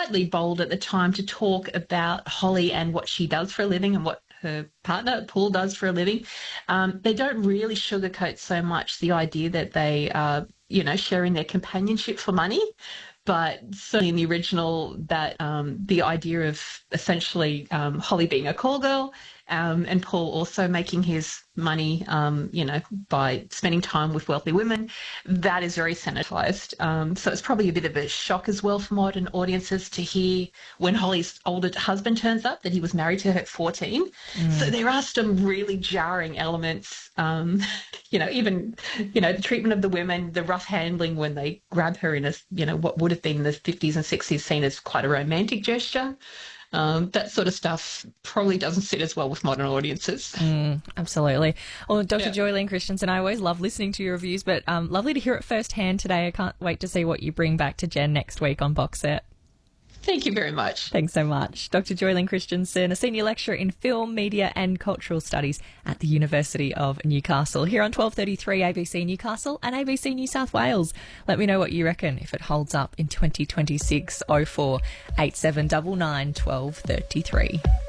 slightly bold at the time to talk about Holly and what she does for a living and what her partner, Paul, does for a living. They don't really sugarcoat so much the idea that they are, sharing their companionship for money. But certainly in the original, that the idea of essentially Holly being a call girl and Paul also making his money, by spending time with wealthy women, that is very sanitised. So it's probably a bit of a shock as well for modern audiences to hear when Holly's older husband turns up that he was married to her at 14. So there are some really jarring elements, even, the treatment of the women, the rough handling when they grab her in what would have been in the 50s and 60s seen as quite a romantic gesture. That sort of stuff probably doesn't sit as well with modern audiences. Absolutely. Well, Dr. Joylene Christensen, I always love listening to your reviews, but lovely to hear it firsthand today. I can't wait to see what you bring back to Jen next week on Box Set. Thank you very much. Thanks so much. Dr. Joylene Christensen, a senior lecturer in film, media and cultural studies at the University of Newcastle, here on 1233 ABC Newcastle and ABC New South Wales. Let me know what you reckon, if it holds up in 2026. 04 8799 1233.